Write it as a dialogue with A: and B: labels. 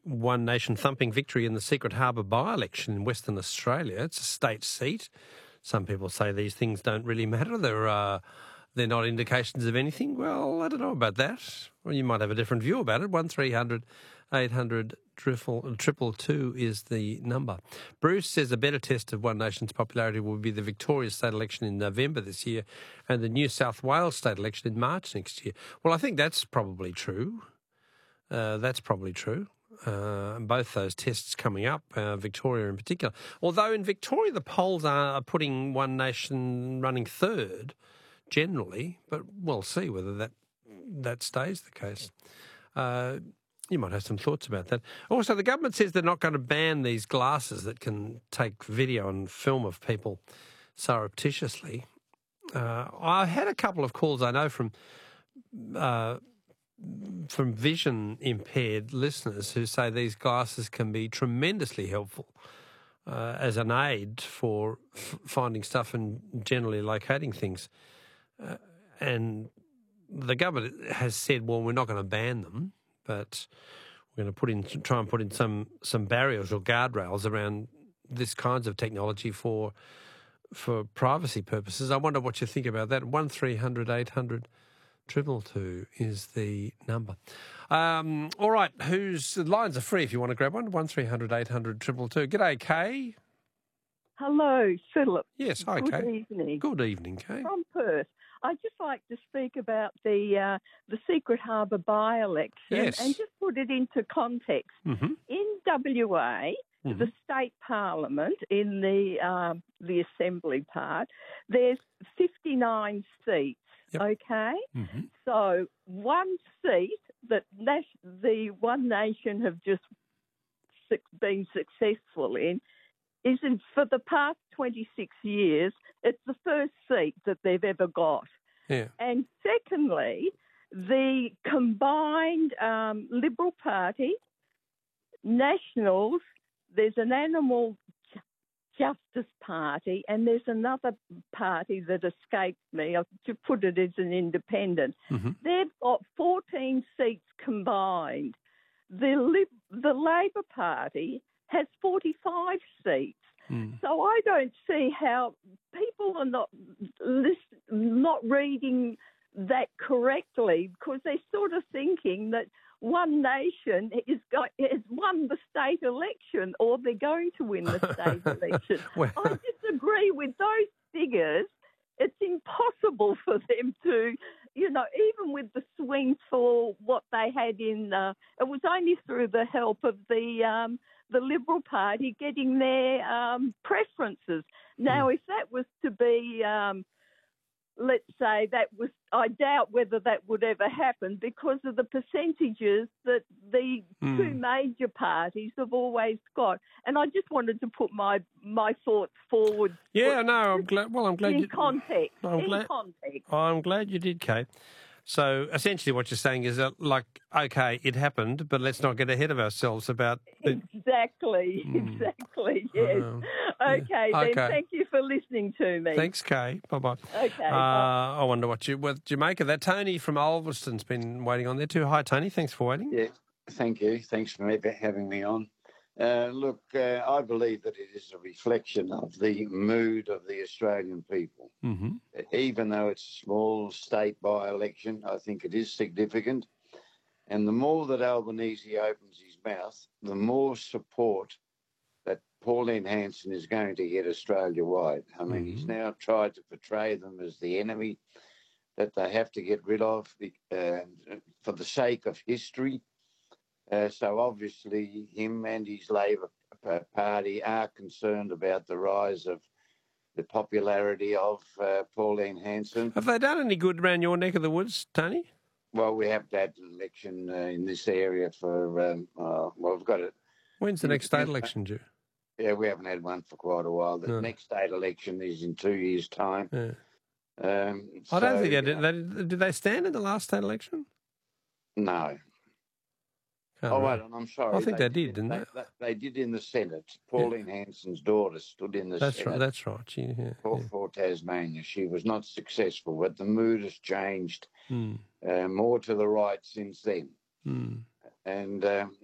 A: One Nation thumping victory in the Secret Harbour by-election in Western Australia. It's a state seat. Some people say these things don't really matter. They're not indications of anything. Well, I don't know about that. Well, you might have a different view about it. 1300 800 222 is the number. Bruce says a better test of One Nation's popularity will be the Victoria state election in November this year and the New South Wales state election in March next year. Well, I think that's probably true. Both those tests coming up, Victoria in particular. Although in Victoria the polls are putting One Nation running third generally, but we'll see whether that stays the case. You might have some thoughts about that. Also, the government says they're not going to ban these glasses that can take video and film of people surreptitiously. I had a couple of calls I know from vision-impaired listeners who say these glasses can be tremendously helpful as an aid for finding stuff and generally locating things. And the government has said, well, we're not going to ban them, but we're going to try and put in some barriers or guardrails around this kinds of technology for privacy purposes. I wonder what you think about that. 1300 800 222 is the number. All right, the lines are free if you want to grab one. 1300 800 222. G'day, Kay.
B: Hello, Philip.
A: Yes, hi,
B: Good
A: Kay.
B: evening.
A: Good evening, Kay.
B: From Perth. I'd just like to speak about the Secret Harbour by-election
A: Yes.
B: and just put it into context.
A: Mm-hmm.
B: In WA, the state parliament, in the assembly part, there's 59 seats.
A: Yep.
B: Okay?
A: Mm-hmm.
B: So one seat that the One Nation have just been successful in for the past 26 years, it's the first seat that they've ever got.
A: Yeah.
B: And secondly, the combined Liberal Party, Nationals, there's an Animal Justice Party, and there's another party that escapes me. I've to put it as an independent.
A: Mm-hmm.
B: They've got 14 seats combined. The Labor Party has 45 seats. So I don't see how people are not reading that correctly, because they're sort of thinking that One Nation has won the state election, or they're going to win the state election.
A: Well,
B: I disagree with those figures. It's impossible for them to, even with the swing for what they had it was only through the help of the Liberal Party getting their preferences. Now, if that was to be, let's say I doubt whether that would ever happen because of the percentages that the two major parties have always got. And I just wanted to put my thoughts forward.
A: Yeah, no, I'm glad. Well, I'm glad
B: in context.
A: Context. I'm glad you did, Kate. So essentially what you're saying is that, okay, it happened, but let's not get ahead of ourselves about it.
B: Exactly, yes. Okay, then thank you for listening to me.
A: Thanks, Kay. Bye-bye.
B: Okay,
A: bye. I wonder what you make of that. Tony from Ulverston's been waiting on there too. Hi, Tony. Thanks for waiting.
C: Yeah, thank you. Thanks for having me on. I believe that it is a reflection of the mood of the Australian people.
A: Mm-hmm.
C: Even though it's a small state by-election, I think it is significant. And the more that Albanese opens his mouth, the more support that Pauline Hanson is going to get Australia-wide. I mean, he's now tried to portray them as the enemy that they have to get rid of for the sake of history. So obviously him and his Labor Party are concerned about the rise of the popularity of Pauline Hanson.
A: Have they done any good around your neck of the woods, Tony?
C: Well, we have to have an election in this area for, we've got it.
A: When's the next state election due?
C: Yeah, we haven't had one for quite a while. The next state election is in 2 years' time.
A: Yeah. I don't think they did. Did they stand in the last state election?
C: No. Wait on, I'm sorry.
A: I think they did, didn't they?
C: They did in the Senate. Pauline Hanson's daughter stood in the Senate.
A: That's right.
C: For Tasmania. She was not successful, but the mood has changed more to the right since then. And